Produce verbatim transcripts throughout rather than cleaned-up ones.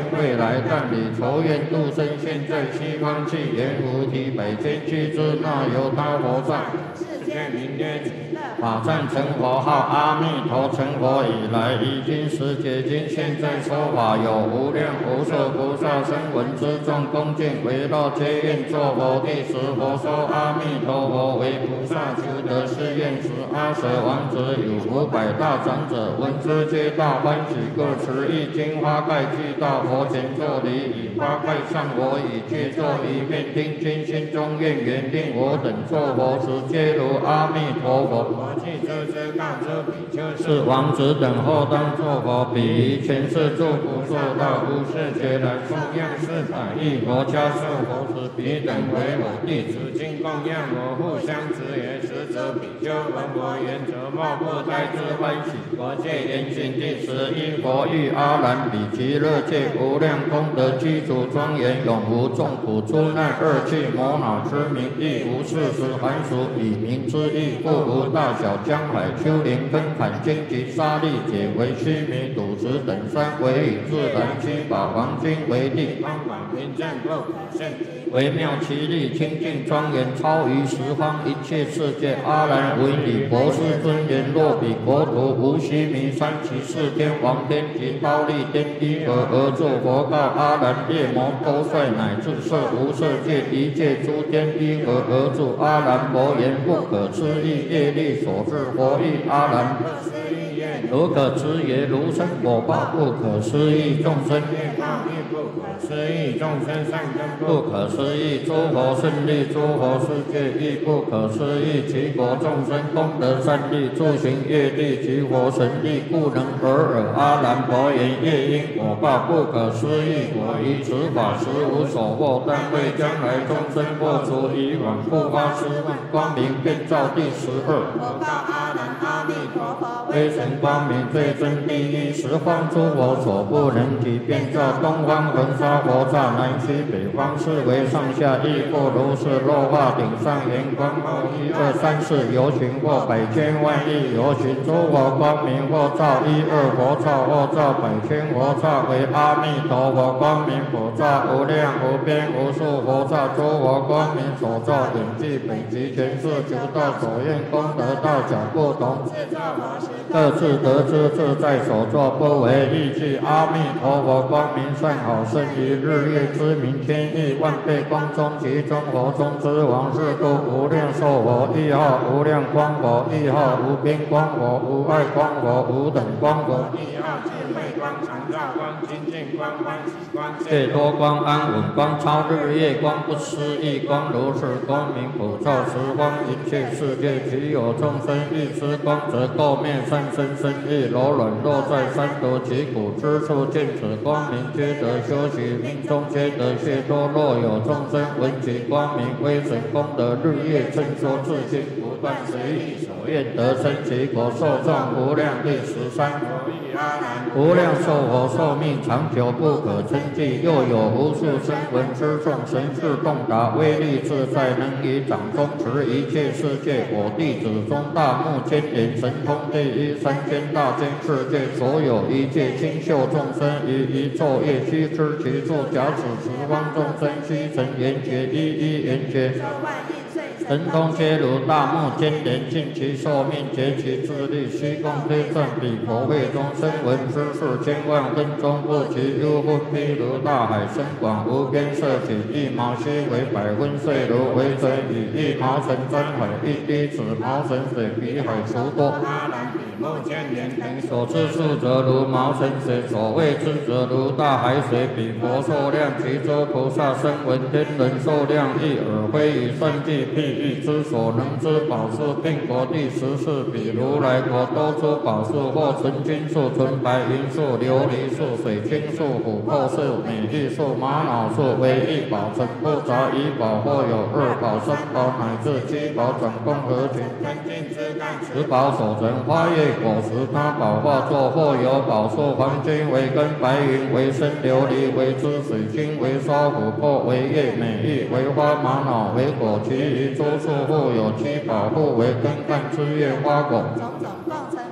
未来，但以求愿度生，现在西方气阎浮提百千俱胝那由他佛刹。世间名曰法善成佛号，阿弥陀成佛以来，已经十解经，现在说法有无量无数菩萨声闻之众，恭敬围绕皆愿作佛。第十佛说阿弥陀佛为菩萨求得是愿时，阿舍王子有五百大长者，闻之皆大欢喜，各持一金花盖具到佛前作礼，以花盖上我以具作一面，听经心中愿缘令我等作佛时，皆如阿弥陀佛。即这知告之比丘是王子等后当作佛，彼于前世诸菩萨道无世界来供养四百亿佛家受佛时，彼等为我弟子，今供养我互相持也。实则比丘闻我言者，莫不呆之欢喜。佛戒严行第十一，佛欲阿难比极乐界无量功德具足庄严，永无众苦出难恶趣魔恼之名，亦无事实凡俗以名之意，故无大小江海丘陵根坎荆棘沙砾解为须弥土石等山，为以自然七宝黄金为地，方广平正不可胜，微妙其力清净庄严，超于十方一切世界。阿难闻以博士尊言，若彼国土无须弥山，其四天王天及忉利天依何而作？佛告阿难：夜魔多帅乃至色无色界一切诸天依何而作？阿难佛言：不可思议业力所致。佛意阿难：如可持也，如生果报不可思议，众生业报亦不可思议，众生善根不可思议，诸佛胜利，诸佛世界亦不可思议，其国众生功德善利，诸行业力及佛神力，故能尔尔。阿难佛言：业因果报不可思议，我于此法实无所获，但为将来众生破除以往不发失望，光明遍照第十二。我告阿难：阿弥陀佛威神光明最真第一，十方诸佛所不能及，遍照东方恒沙佛刹，南西北方四维上下亦复如是。若化顶上圆光，后一二三四游行，或百千万亿游行，诸佛光明或照一二佛刹，或照百千佛刹，为阿弥陀佛光明佛刹，无量无边无数佛刹，诸佛光明所照远近北极前世求道所愿功德大小不同，各自得知自在所作，不为意计。阿弥陀佛光明善好，胜于日月之明，千亿万倍光中，其中佛中之王是故无量寿佛，一号无量光佛，一号无边光佛，无碍光佛，无等光佛，一号智慧光、常照光、清净光、欢喜光、解脱光、安稳光、超日月光、不思议光，如是光明普照十方一切世界，其有众生欲知光，则垢面善身身意柔软，若在三途其苦之处，见此光明，皆得修习，命中皆得解脱。若有众生闻其光明威神功德，日夜称说自心，不断随意所愿得生其国，寿壮无量。第十三。无量寿佛寿命长久不可称计，又有无数声闻之众，神智洞达，威力自在，能以掌中持一切世界。我弟子中大目犍连神通第一，三千大千世界所有一切清秀众生，于一昼夜悉知其处。假此十方众生悉成圆觉，一一圆觉。神通皆如大目犍连，尽其寿命，竭其智力，虚空推算彼佛会中声闻之数千万分钟不及，幽分譬如大海深广无边，色起一毛须为百分岁如为水，以一毛尘沾海，一滴子毛尘水比海除多。阿难比目犍连等所知数则如毛尘水，所谓之则如大海水，比佛寿量，其诸菩萨声闻天人寿量亦尔，非以算计譬喻之所能知宝树，并国第十四，比如来国多出宝树，或纯金树、纯白银树、琉璃树、水晶树、琥珀树、美丽树、玛瑙树，为一宝成不杂一宝，或有二宝、三宝乃至七宝，总共合群，分尽枝干，十宝所成，花叶果实他宝化作，或有宝树，黄金为根，白云为身，琉璃为枝，水晶为梢，琥珀为叶，美玉为花，玛瑙为果，其余诸树互有七宝，互为根干枝叶花果。种种共成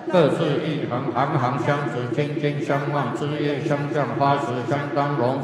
各自一行，行行相持，心心相望，枝叶相向，花时相当荣。